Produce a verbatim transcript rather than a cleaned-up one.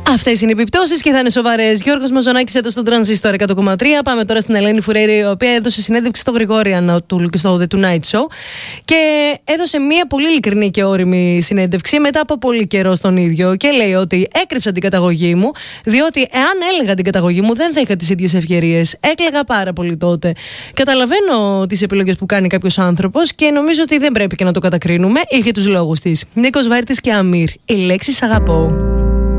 Αυτές είναι οι επιπτώσεις και θα είναι σοβαρές. Γιώργος Μαζονάκης εδώ στον Τρανζίστορ εκατό κόμμα τρία. Πάμε τώρα στην Ελένη Φουρέιρη, η οποία έδωσε συνέντευξη στο Γρηγόριαν του στο The Tonight Show και έδωσε μια πολύ ειλικρινή και όριμη συνέντευξη μετά από πολύ καιρό στον ίδιο. Και λέει ότι έκρυψα την καταγωγή μου, διότι εάν έλεγα την καταγωγή μου, δεν θα είχα τις ίδιες ευκαιρίες. Έκλαιγα πάρα πολύ τότε. Καταλαβαίνω τις επιλογές που κάνει κάποιος άνθρωπος και νομίζω ότι δεν πρέπει και να το κατακρίνουμε. Είχε τους λόγους της. Νίκος Βάρτης και Αμίρ. Η λέξη αγαπώ.